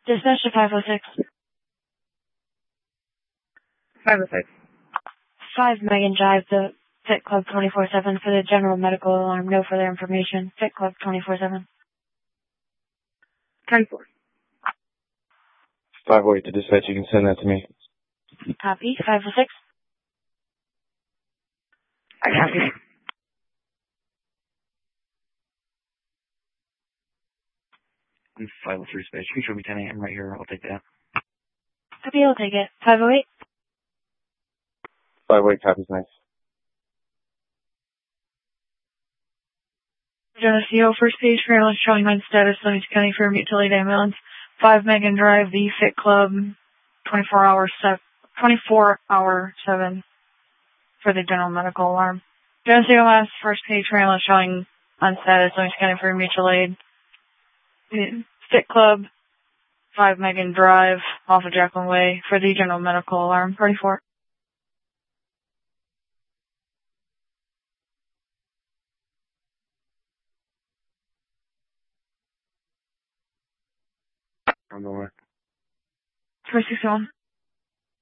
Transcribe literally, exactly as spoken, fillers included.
Dispatch to five oh six. five oh six. five Megan Drive, the Fit Club twenty-four seven for the general medical alarm. No further information. Fit Club twenty-four seven. ten four. five oh eight to dispatch, you can send that to me. Copy. five oh six. I copy. I'm five oh three dispatch. You can show me ten A M right here. I'll take that. Copy, I'll take it. five oh eight. five oh eight copies, nice. Geneseo, first page, surveillance showing on status, Limits County for mutilate ambulance. five Megan Drive, the Fit Club, twenty-four hour se- twenty-four hour seven for the general medical alarm. Geneseo, Mass, first page, surveillance showing on status, Limits County for mutual aid. Fit Club, five Megan Drive, off of Jacqueline Way for the general medical alarm. thirty-four. I'm the one. three sixty-one.